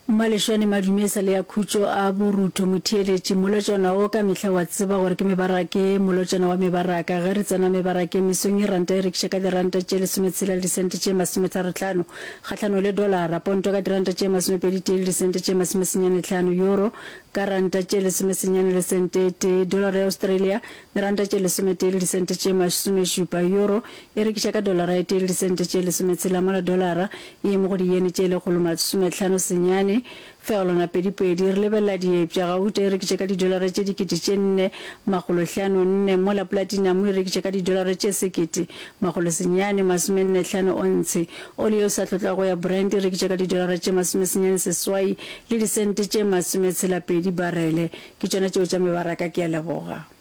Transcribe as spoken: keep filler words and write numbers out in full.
Maleshwane madumesa le ya khutso a borutho motheeletši molotšana o ka mehla wa tseba gore ke mebarake molotšana wa mebaraka ge re tsena mebarake mesong e ranta e rekiša ka diranta tše lesometshela le disente tše masometharo kgahlano le dolara ponto ka diranta tše masomepedi tee le disente tše masomesenyane hlano euro ka ranta tše lesomesenyane le sente tee dolara ya Australia le ranta tše lesometee le disente tše masomešupa euro e rekiša ka dolara ya tee le disente tše lesometshela mola dolara e mo go diene tše lekgolo masomehlano senyane feolona pedipedi re lebelela diepša gauta e rekiša ka didolara tše dikete tše nne makgolo hlano nne mola platinum e rekiša ka didolara tše sekete makgolo senyane masomenne hlano ontshe oli yo sa tlotlago ya brand e rekiša ka didolara tše masomesenyane seswai le disente tše masometshela pedi barele ke tšona tšeo tša mebaraka ke a leboga.